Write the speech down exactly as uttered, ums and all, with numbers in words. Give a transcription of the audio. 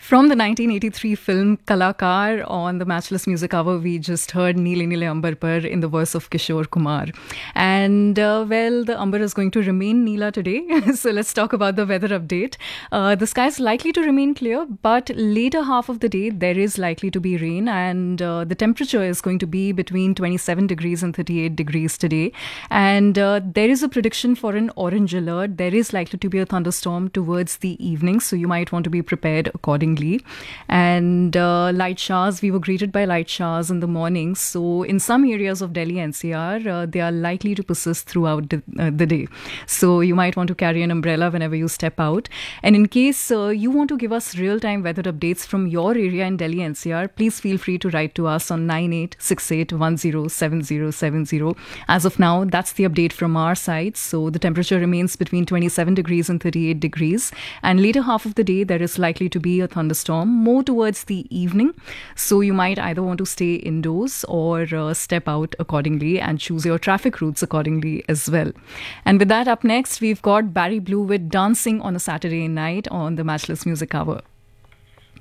From the nineteen eighty-three film Kalakar, on the Matchless Music Hour, we just heard Neele Neele Ambar Par in the voice of Kishore Kumar. And uh, well, the Ambar is going to remain Neela today. So let's talk about the weather update. Uh, the sky is likely to remain clear, but later half of the day, there is likely to be rain. And uh, the temperature is going to be between twenty-seven degrees and thirty-eight degrees today. And uh, there is a prediction for an orange alert. There is likely to be a thunderstorm towards the evening, so you might want to be prepared accordingly. And uh, light showers, we were greeted by light showers in the morning. So in some areas of Delhi N C R, uh, they are likely to persist throughout the, uh, the day. So you might want to carry an umbrella whenever you step out. And in case uh, you want to give us real-time weather updates from your area in Delhi N C R, please feel free to write to us on nine eight six eight one zero seven zero seven zero. As of now, that's the update from our side. So the temperature remains between twenty-seven degrees and thirty-eight degrees. And later half of the day, there is likely to be a thunderstorm more towards the evening. So you might either want to stay indoors or uh, step out accordingly and choose your traffic routes accordingly as well. And with that, up next, we've got Barry Blue with Dancing on a Saturday Night on the Matchless Music Hour.